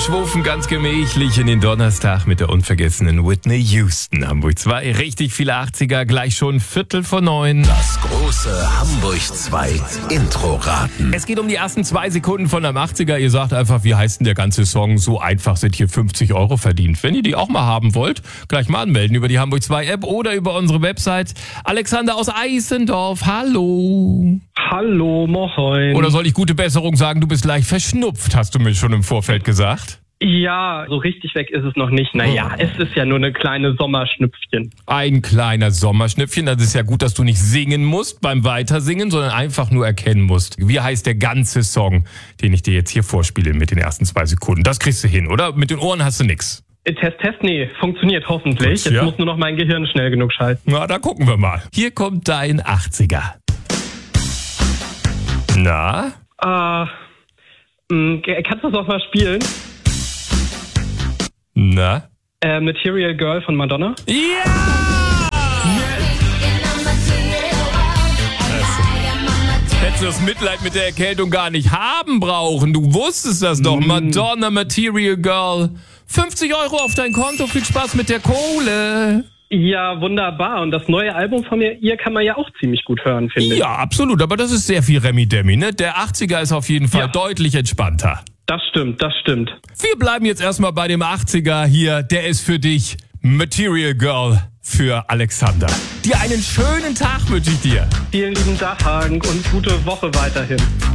schwufen ganz gemächlich in den Donnerstag mit der unvergessenen Whitney Houston. Hamburg 2, richtig viele 80er, gleich schon 8:45. Das große Hamburg 2 Intro-Raten. Es geht um die ersten 2 Sekunden von einem 80er. Ihr sagt einfach, wie heißt denn der ganze Song? So einfach sind hier 50 € verdient. Wenn ihr die auch mal haben wollt, gleich mal anmelden über die Hamburg 2 App oder über unsere Website. Alexander aus Eisendorf, hallo. Hallo, moin. Oder soll ich gute Besserung sagen, du bist leicht verschnupft, hast du mir schon im Vorfeld gesagt? Ja, so richtig weg ist es noch nicht. Naja, es ist ja nur eine kleine Sommerschnüpfchen. Ein kleiner Sommerschnüpfchen, das ist ja gut, dass du nicht singen musst beim Weitersingen, sondern einfach nur erkennen musst. Wie heißt der ganze Song, den ich dir jetzt hier vorspiele mit den ersten 2 Sekunden? Das kriegst du hin, oder? Mit den Ohren hast du nix. Test, nee, funktioniert hoffentlich. Gut, ja. Jetzt muss nur noch mein Gehirn schnell genug schalten. Na, da gucken wir mal. Hier kommt dein 80er. Na? Kannst du das auch mal spielen? Na? Material Girl von Madonna? Ja! Hättest du das Mitleid mit der Erkältung gar nicht haben brauchen. Du wusstest das doch. Madonna, Material Girl. 50 € auf dein Konto. Viel Spaß mit der Kohle. Ja, wunderbar. Und das neue Album von ihr kann man ja auch ziemlich gut hören, finde ich. Ja, absolut. Aber das ist sehr viel Remi-Demi, ne? Der 80er ist auf jeden Fall deutlich entspannter. Das stimmt. Wir bleiben jetzt erstmal bei dem 80er hier. Der ist für dich Material Girl für Alexander. Dir einen schönen Tag wünsche ich dir. Vielen lieben Dank und gute Woche weiterhin.